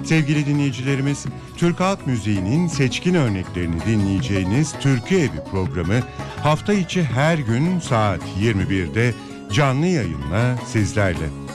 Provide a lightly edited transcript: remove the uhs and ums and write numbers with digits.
Sevgili dinleyicilerimiz, Türk Halk Müziği'nin seçkin örneklerini dinleyeceğiniz Türkü Evi programı hafta içi her gün saat 21'de canlı yayınla sizlerle.